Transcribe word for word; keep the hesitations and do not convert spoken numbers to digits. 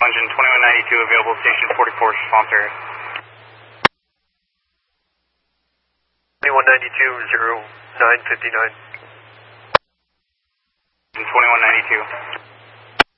Engine twenty-one ninety-two available, station forty-four, response area. twenty-one ninety-two, zero nine fifty-nine. twenty-one ninety-two.